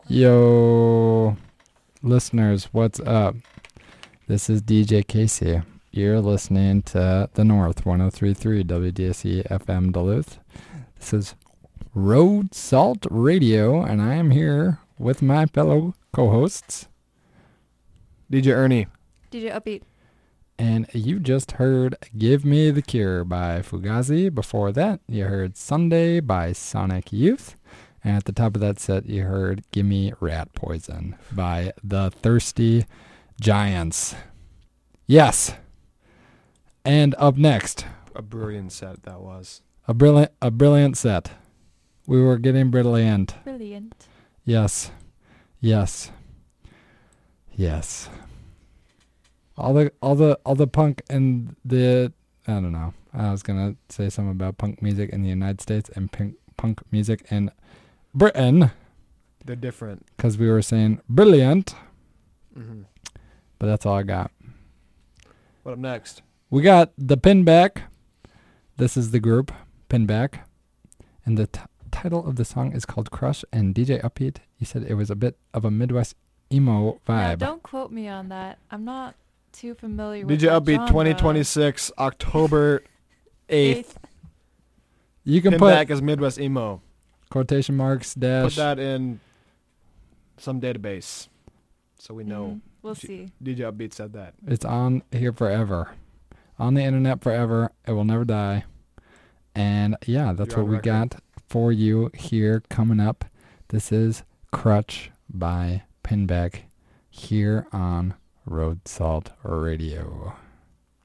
Yo, listeners, what's up? This is DJ Casey. You're listening to The North 103.3 WDSE FM Duluth. This is Road Salt Radio, and I am here with my fellow co-hosts, DJ Ernie. DJ Upbeat. And you just heard Give Me the Cure by Fugazi. Before that, you heard Sunday by Sonic Youth. And at the top of that set, you heard Gimme Rat Poison by the Thirsty Giants. Yes. And up next. A brilliant set that was. A brilliant set. We were getting brilliant. Brilliant. Yes. Yes. Yes. All the punk and the, I don't know. I was going to say something about punk music in the United States and punk music in Britain. They're different. Because we were saying brilliant. Mm-hmm. But that's all I got. What up next? We got the Pinback. This is the group, Pinback. And the title of the song is called Crush. And DJ Upbeat, you said it was a bit of a Midwest emo vibe. Now, don't quote me on that. I'm not too familiar with DJ that Upbeat genre. 2026, October 8th. You can Pinback put as Midwest Emo. quotation marks, dash. Put that in some database so we know. We'll see. DJ Upbeat said that. It's on here forever. On the internet forever. It will never die. And yeah, that's You're what on we record. got for you here coming up. This is Crutch by Pinback here on Road Salt Radio.